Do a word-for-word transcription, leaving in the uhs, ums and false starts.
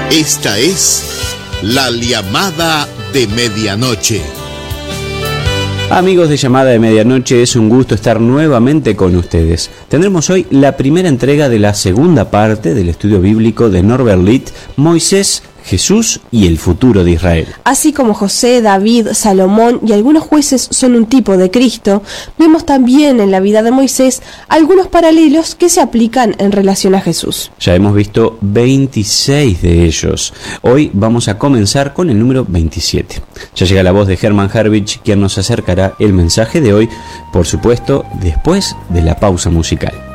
Esta es la llamada de medianoche. Amigos de Llamada de Medianoche, es un gusto estar nuevamente con ustedes. Tendremos hoy la primera entrega de la segunda parte del estudio bíblico de Norbert Litt, Moisés, Jesús y el futuro de Israel. Así como José, David, Salomón y algunos jueces son un tipo de Cristo, vemos también en la vida de Moisés algunos paralelos que se aplican en relación a Jesús. Ya hemos visto veintiséis de ellos. Hoy vamos a comenzar con el número veintisiete. Ya llega la voz de Hermann Herrich, quien nos acercará el mensaje de hoy, por supuesto, después de la pausa musical.